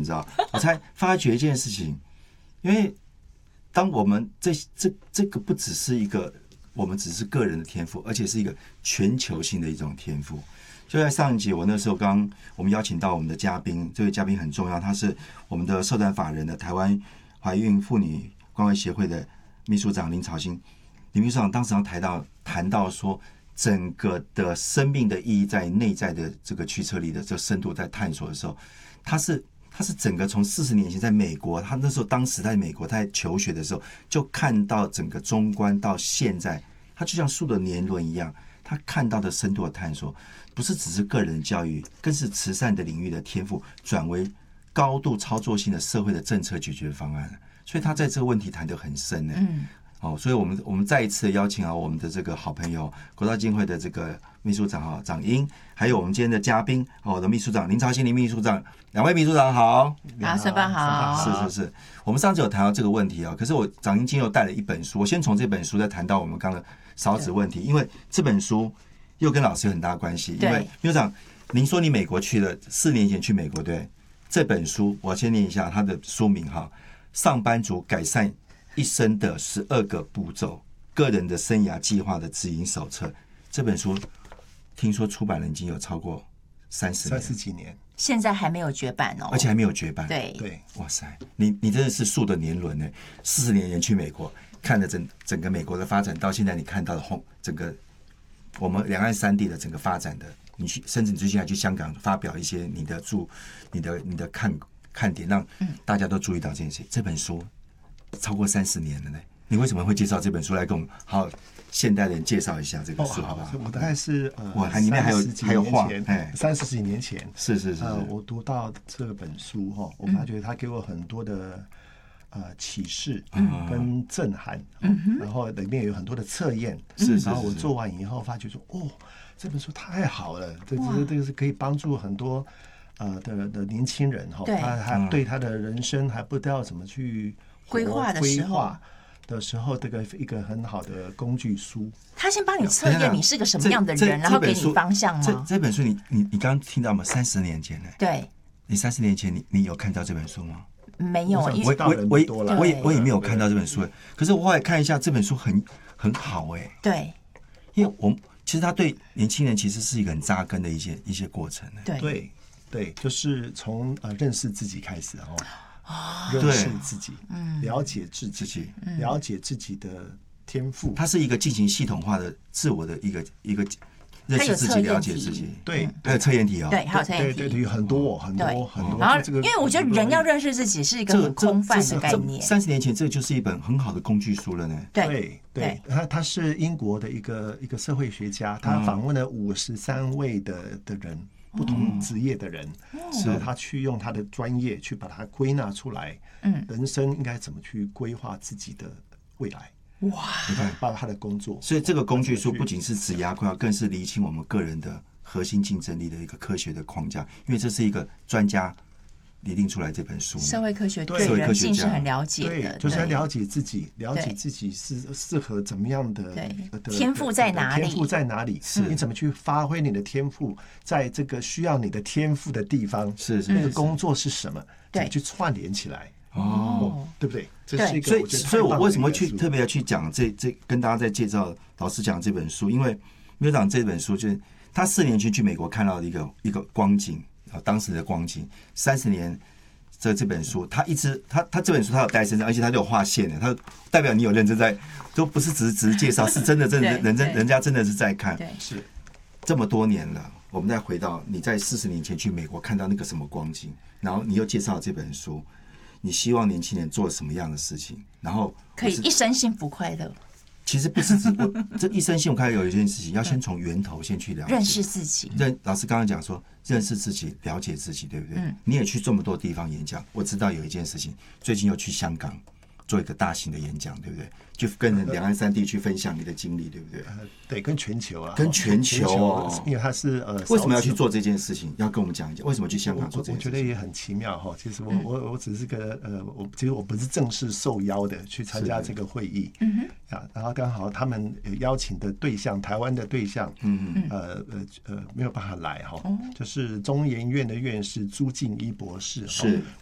你知道，我才发觉一件事情，因为当我们这个不只是一个我们只是个人的天赋，而且是一个全球性的一种天赋。就在上一集，我那时候我们邀请到我们的嘉宾，这位嘉宾很重要，他是我们的社团法人的台湾怀孕妇女关怀协会的秘书长林朝兴。林秘书长当时谈到说，整个的生命的意义在内在的这个驱策力的这个深度在探索的时候，他是整个从40年前在美国，他那时候当时在美国他在求学的时候，就看到整个中观到现在，他就像树的年轮一样，他看到的深度的探索，不是只是个人教育，更是慈善的领域的天赋转为高度操作性的社会的政策解决方案。所以他在这个问题谈得很深呢。所以我们再一次的邀请我们的这个好朋友国道基金会的这个秘书长长英，还有我们今天的嘉宾我的秘书长林朝兴林秘书长，两位秘书长好。 好，申办好。 是，我们上次有谈到这个问题可是长英今天又带了一本书，我先从这本书再谈到我们刚刚的少子问题，因为这本书又跟老师有很大的关系。因为秘书长，您说你美国去了4年前去美国，对？这本书我先念一下它的书名上班族改善一生的12个步骤，个人的生涯计划的指引手册。这本书听说出版了已经有超过30 几年， 现在还没有绝版而且还没有绝版。 对， 哇塞，你真的是树的年轮呢。40年前去美国，看了整个美国的发展，到现在你看到了整个我们两岸三地的整个发展的，甚至你最近还去香港发表一些你的看点，让大家都注意到这件事。这本书超过30年了呢，你为什么会介绍这本书来跟我们好现代人介绍一下这个书，好不好？ 我大概是里面还有画 ，30几年前， 是我读到这本书我发觉它给我很多的启示跟震撼，然后里面有很多的测验，然后我做完以后发觉说，这本书太好了，这个是可以帮助很多的年轻人他还对他的人生还不知道怎么去规划的时候，这个一个很好的工具书。 他先帮你测验你是个什么样的人，然后给你方向吗？ 这本书你刚刚听到吗？30年前呢？ 对， 你30年前你有看到这本书吗？ 没有， 我也没有看到这本书。可是我后来看一下这本书很好对， 因为其实他对年轻人其实是一个很扎根的一些过程。 对，就是从认识自己开始认识自己，了解自己，了解自己的天赋。 它是一个进行系统化的自我的一个认识自己、了解自己。 对， 还有测验题对，还有测验题， 对，很多。 然后，因为我觉得人要认识自己是一个很空泛的概念。 30年前，这就是一本很好的工具书了呢。 对，他是英国的一个社会学家，他访问了53位的人。不同职业的人，然后他去用他的专业去把它归纳出来，人生应该怎么去规划自己的未来。 哇！ 你看，包括他的工作， 所以这个工具书不仅是职涯规划，更是厘清我们个人的核心竞争力的一个科学的框架。因为这是一个专家拟定出来这本书， 社会科学对人性是很了解的， 就是要了解自己，了解自己是适合怎么样的天赋在哪里？ 天赋在哪里？你怎么去发挥你的天赋？在这个需要你的天赋的地方，那个工作是什么？怎么去串联起来？对不对？这是一个， 所以我为什么会特别去讲这跟大家在介绍老师讲这本书？因为秘书长这本书就是他4年前去美国看到的一个光景。当时的光景，30年这本书，他这本书他有带身上，而且他就有划线的，他代表你有认真在，都不是只是介绍，是真的人家真的是在看。 是这么多年了，我们再回到你在40年前去美国看到那个什么光景，然后你又介绍这本书，你希望年轻人做什么样的事情，然后可以一生幸福快乐。 其实不是这一生幸福快乐有一件事情，要先从源头先去了解， 认识自己。 老师刚刚讲说，认识自己，了解自己，对不对？你也去这么多地方演讲，我知道有一件事情，最近又去香港做一个大型的演讲，对不对？就跟两岸三地去分享你的经历，对不对？ 对，跟全球啊， 跟全球因为他是为什么要去做这件事情？要跟我们讲一讲，为什么去香港做这件事情？ 我觉得也很奇妙哈。其实我只是个其实我不是正式受邀的去参加这个会议，然后刚好他们邀请的对象，台湾的对象，没有办法来哈，就是中研院的院士朱敬一博士， 是